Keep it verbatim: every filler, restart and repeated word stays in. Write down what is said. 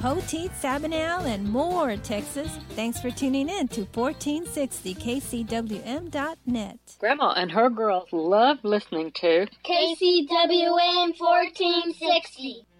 Poteet, Sabinal, and more, Texas. Thanks for tuning in to fourteen sixty K C W M dot net. Grandma and her girls love listening to K C W M fourteen sixty.